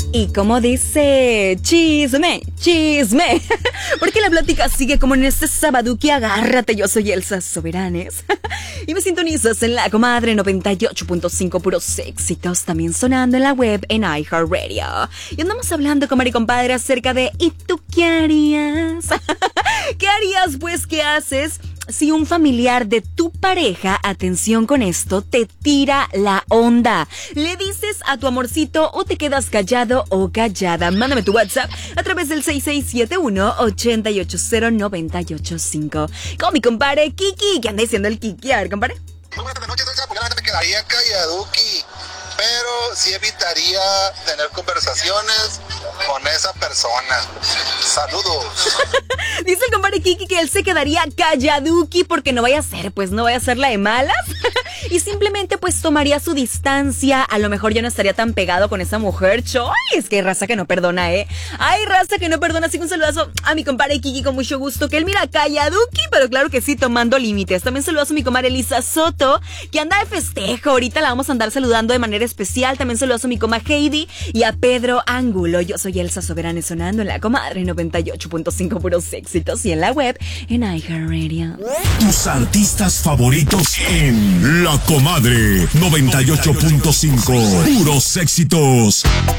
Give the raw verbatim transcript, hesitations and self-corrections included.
Y como dice, chisme, chisme. Porque la plática sigue como en este sabaduki, agárrate, yo soy Elsa Soberanes. Y me sintonizas en La Comadre noventa y ocho punto cinco, puros éxitos, también sonando en la web en iHeartRadio. Y andamos hablando, comadre y compadre, acerca de ¿y tú qué harías? ¿Qué harías, pues, qué haces si un familiar de tu pareja, atención con esto, te tira la onda? ¿Le dices a tu amorcito o te quedas callado o callada? Mándame tu WhatsApp a través del seis seis siete uno, ocho ocho cero, nueve ocho cinco. Con mi compadre Kiki, que anda diciendo el Kiki. A ver, compadre. Muy buenas noches, porque me quedaría calladuki, pero sí evitaría tener conversaciones con esa persona. Saludos. Dice el compadre Kiki que él se quedaría calladuki porque no vaya a ser, pues no vaya a ser la de malas. Y simplemente pues tomaría su distancia. A lo mejor ya no estaría tan pegado con esa mujer. Choy, es que hay raza que no perdona, ¿eh? Hay raza que no perdona. Así que un saludazo a mi compadre Kiki con mucho gusto. Que él mira calladuki, pero claro que sí, tomando límites. También saludazo a mi comadre Elisa Soto, que anda de festejo. Ahorita la vamos a andar saludando de manera especial. También saludazo a mi coma Heidi y a Pedro Ángulo. Yo soy Elsa Soberanes, sonando en La Comadre noventa y ocho punto cinco, puros éxitos, y en la web en iHeartRadio. Tus artistas favoritos en La Comadre noventa y ocho punto cinco, puros éxitos.